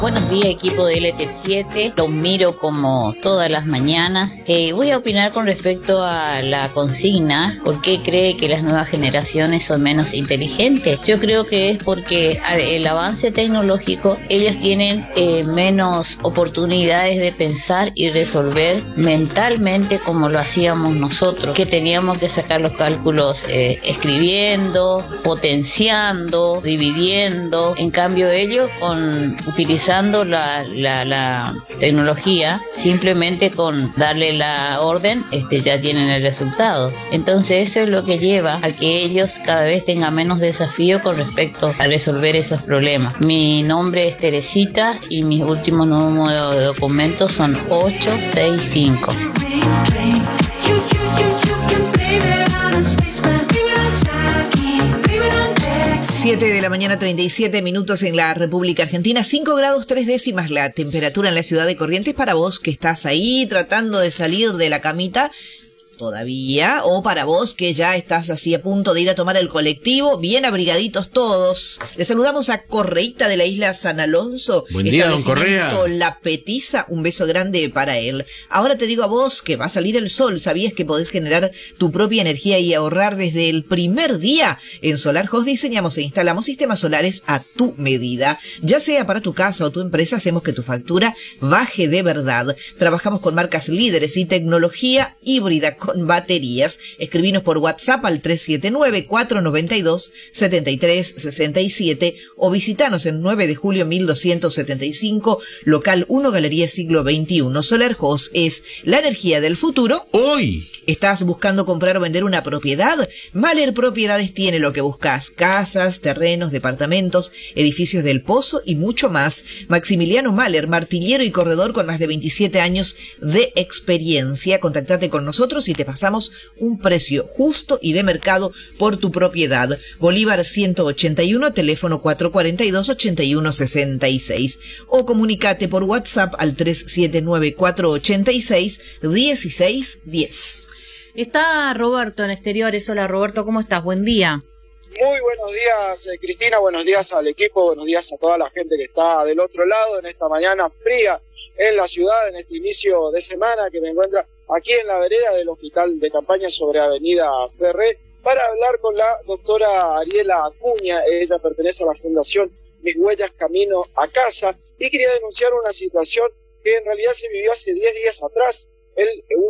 Buenos días, equipo de LT7, los miro como todas las mañanas. Voy a opinar con respecto a la consigna, ¿por qué cree que las nuevas generaciones son menos inteligentes? Yo creo que es porque el avance tecnológico, ellos tienen menos oportunidades de pensar y resolver mentalmente como lo hacíamos nosotros, que teníamos que sacar los cálculos escribiendo, potenciando, dividiendo. En cambio ellos utilizando la tecnología, simplemente con darle la orden, ya tienen el resultado. Entonces eso es lo que lleva a que ellos cada vez tengan menos desafío con respecto a resolver esos problemas. Mi nombre es Teresita y mis últimos números de documentos son 865. 7 de la mañana, 37 minutos en la República Argentina, 5 grados 3 décimas la temperatura en la ciudad de Corrientes. Para vos que estás ahí tratando de salir de la camita todavía, o para vos que ya estás así a punto de ir a tomar el colectivo, bien abrigaditos todos. Les saludamos a Correita de la isla San Alonso. Buen día, don Correa. La Petiza, un beso grande para él. Ahora te digo a vos que va a salir el sol. ¿Sabías que podés generar tu propia energía y ahorrar desde el primer día? En Solar Host diseñamos e instalamos sistemas solares a tu medida. Ya sea para tu casa o tu empresa, hacemos que tu factura baje de verdad. Trabajamos con marcas líderes y tecnología híbrida con baterías. Escribinos por WhatsApp al 379-492-7367 o visitanos en 9 de julio 1275, local 1, Galería Siglo XXI. Solar Host es la energía del futuro. Hoy. ¿Estás buscando comprar o vender una propiedad? Mahler Propiedades tiene lo que buscas: casas, terrenos, departamentos, edificios del Pozo y mucho más. Maximiliano Mahler, martillero y corredor con más de 27 años de experiencia. Contactate con nosotros y te pasamos un precio justo y de mercado por tu propiedad. Bolívar 181, teléfono 442-8166. O comunicate por WhatsApp al 379-486-1610. Está Roberto en Exteriores. Hola Roberto, ¿cómo estás? Buen día. Muy buenos días, Cristina, buenos días al equipo, buenos días a toda la gente que está del otro lado en esta mañana fría en la ciudad, en este inicio de semana que me encuentra aquí en la vereda del Hospital de Campaña sobre Avenida Ferré, para hablar con la doctora Ariela Acuña. Ella pertenece a la Fundación Mis Huellas Camino a Casa y quería denunciar una situación que en realidad se vivió hace 10 días atrás.